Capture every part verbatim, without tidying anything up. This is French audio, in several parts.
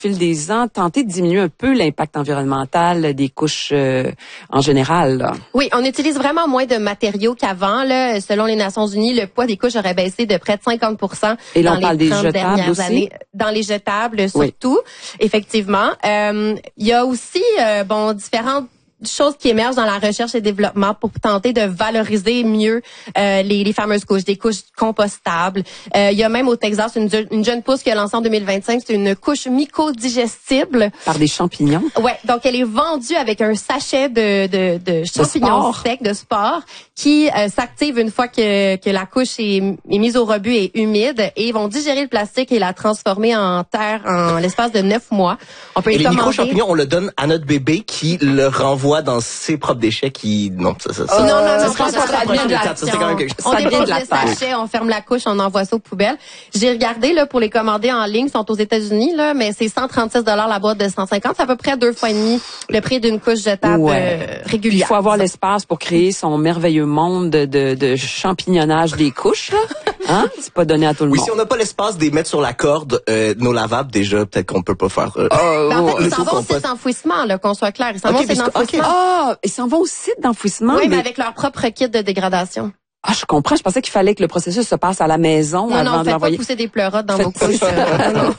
fil des ans, tenter de diminuer un peu l'impact environnemental des couches euh, en général. Là. Oui, on utilise vraiment moins de matériaux qu'avant. Là, selon les Nations Unies, le poids des couches aurait baissé de près de cinquante pour cent Et là, dans on parle les des trente jetables dernières aussi? années. Dans les jetables, surtout, oui. Effectivement. Euh, il y a aussi euh, bon différentes choses qui émergent dans la recherche et développement pour tenter de valoriser mieux euh, les, les fameuses couches, des couches compostables. Euh, il y a même au Texas une, une jeune pousse qui a lancé en deux mille vingt-cinq, c'est une couche mycodigestible. Par des champignons? Ouais, donc elle est vendue avec un sachet de, de, de champignons de secs, de spores, qui euh, s'active une fois que, que la couche est, est mise au rebut et humide, et ils vont digérer le plastique et la transformer en terre en l'espace de neuf mois. On peut et les les commander. micro-champignons, on le donne à notre bébé qui le renvoie dans ses propres déchets qui non ça ça, ça oh, non non non, ça, ça, ça, ça vient de la ça, c'est quand même quelque chose. on ça dépose de la le sachet, on ferme la couche, on envoie ça aux poubelles. J'ai regardé là pour les commander en ligne, ils sont aux États-Unis là, mais c'est cent trente-six dollars la boîte de cent cinquante, c'est à peu près deux fois et demi le prix d'une couche jetable ouais. euh, régulière. Il faut avoir l'espace pour créer son merveilleux monde de, de, de champignonnage des couches. Là. Hein? C'est pas donné à tout le oui, monde. Si on n'a pas l'espace d'y mettre sur la corde, euh, nos lavables déjà, peut-être qu'on peut pas faire. Euh, oh, ben, en fait, le ils s'en vont au compost. site d'enfouissement, là, qu'on soit clair. Ils s'en Okay, vont au site parce que- d'enfouissement. Ah, ils s'en vont au site d'enfouissement. Oui, mais... mais avec leur propre kit de dégradation. Ah, je comprends. Je pensais qu'il fallait que le processus se passe à la maison Non, avant non, de faites pas l'envoyer. pousser des pleurotes dans vos couches. euh, non, non.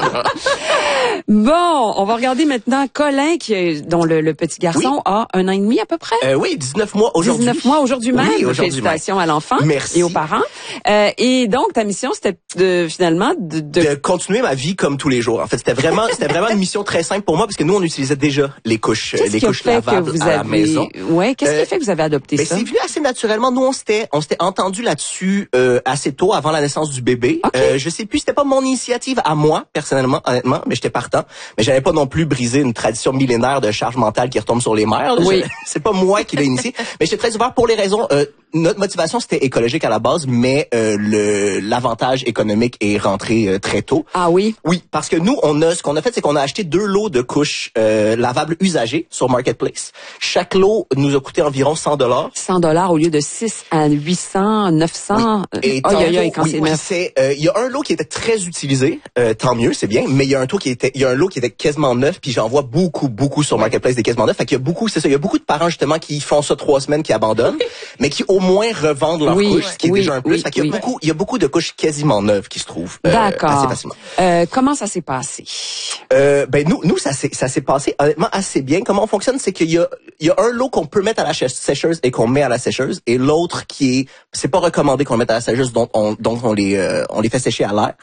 Bon, on va regarder maintenant Colin, qui est, dont le, le petit garçon Oui. a un an et demi à peu près. Euh, oui, dix-neuf mois aujourd'hui. dix-neuf mois aujourd'hui même. Oui, aujourd'hui Félicitations même. à l'enfant Merci. et aux parents. Euh, et donc, ta mission, c'était de, finalement de... de... de continuer ma vie comme tous les jours. En fait, c'était vraiment, c'était vraiment une mission très simple pour moi parce que nous, on utilisait déjà les couches, Qu'est-ce les qui a couches fait que lavables vous à la avez... maison. Ouais, qu'est-ce qui Euh, a fait que vous avez adopté Ben, ça? c'est venu assez naturellement. Nous, on s'était, on s'était entendu là-dessus euh, assez tôt avant la naissance du bébé. Okay. Euh, je sais plus, c'était pas mon initiative à moi personnellement, honnêtement, mais j'étais partant. Mais j'avais pas non plus brisé une tradition millénaire de charge mentale qui retombe sur les mères. Là. Oui. Je- c'est pas moi qui l'ai initié, mais j'étais très ouvert pour les raisons. Euh, notre motivation c'était écologique à la base, mais euh, le l'avantage économique est rentré euh, très tôt. Ah oui? Oui, parce que nous, on a ce qu'on a fait, c'est qu'on a acheté deux lots de couches euh, lavables usagées sur Marketplace. Chaque lot nous a coûté environ cent dollars. cent dollars au lieu de six à huit cents, neuf cents. Et Aïe, aïe, aïe, tantôt, quand oui, c'est oui, neuf. c'est, euh, il y a un lot qui était très utilisé, euh, tant mieux, c'est bien, mais il y a un lot qui était, il y a un lot qui était quasiment neuf, puis j'en vois beaucoup, beaucoup sur Marketplace des quasiment neufs. Fait qu'il y a beaucoup, c'est ça, il y a beaucoup de parents justement qui font ça trois semaines, qui abandonnent, mais qui au moins revendent leurs Oui, couches, ce qui est oui, déjà un plus. oui, fait qu'il y a oui. beaucoup, il y a beaucoup de couches quasiment neuves qui se trouvent euh, D'accord. assez facilement. Euh, comment ça s'est passé? Euh, ben nous, nous ça s'est ça s'est passé honnêtement assez bien. Comment on fonctionne, c'est qu'il y a il y a un lot qu'on peut mettre à la chè- sécheuse et qu'on met à la sécheuse, et l'autre qui est c'est pas recommandé qu'on le mette à la sécheuse, donc on donc on les euh, on les fait sécher à l'air.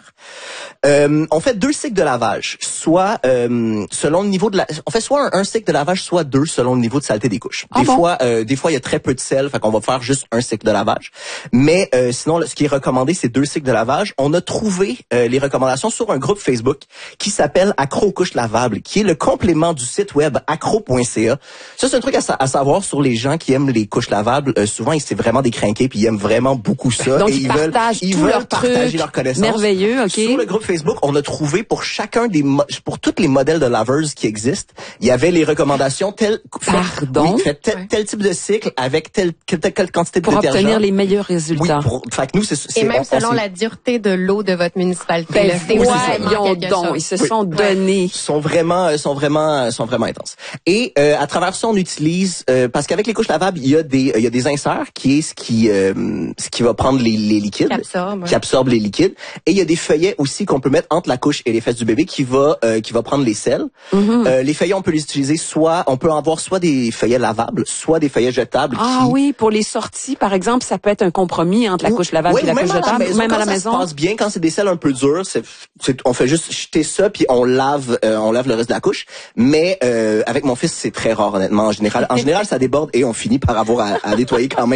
Euh, on fait deux cycles de lavage, soit euh, selon le niveau de la, on fait soit un, un cycle de lavage, soit deux selon le niveau de saleté des couches. Ah des bon? fois, euh, des fois il y a très peu de sel, fait qu'on va faire juste un cycle de lavage. Mais euh, sinon, ce qui est recommandé, c'est deux cycles de lavage. On a trouvé euh, les recommandations sur un groupe Facebook qui s'appelle Accro aux couches lavables, qui est le complément du site web accro point c a. Ça, c'est un truc à, sa- à savoir sur les gens qui aiment les couches lavables. Euh, souvent, ils c'est vraiment des crinqués, puis ils aiment vraiment beaucoup ça. Donc, et ils veulent, partagent ils tous veulent leurs partager trucs leurs connaissances. merveilleux, ok. Sur le groupe Facebook, on a trouvé pour chacun des mo- pour tous les modèles de laveuses qui existent, il y avait les recommandations telles Pardon? oui, fait tel, tel type de cycle avec telle telle, telle quantité de Pour détergent. obtenir les meilleurs Oui, résultats. pour, fait que nous c'est c'est Et même on- on selon s'est- la dureté de l'eau de votre municipalité. Ben, là, c'est vraiment voyons quelque donc, chose. ils se Oui. sont donnés. sont vraiment euh, sont vraiment euh, sont vraiment intenses. Et euh, à travers ça on utilise euh, parce qu'avec les couches lavables, il y a des il y a des inserts qui est ce qui euh, ce qui va prendre les, les liquides, Qui absorbe, ouais. qui absorbe les liquides, et il y a des feuillets aussi qu'on peut mettre entre la couche et les fesses du bébé qui va euh, qui va prendre les sels. Mm-hmm. Euh, les feuillets on peut les utiliser soit on peut avoir soit des feuillets lavables, soit des feuillets jetables. Ah qui, oui, pour les sorties, par exemple, ça peut être un compromis entre la couche lavable Oui, et la ou même couche à la jetable, maison, même à la quand maison. Ça se passe bien quand c'est des sels un peu durs, c'est, c'est- on fait juste jeter ça puis on lave, euh, on lave le reste de la couche. Mais euh, avec mon fils, c'est très rare honnêtement. En général, en général, ça déborde et on finit par avoir à, à nettoyer quand même.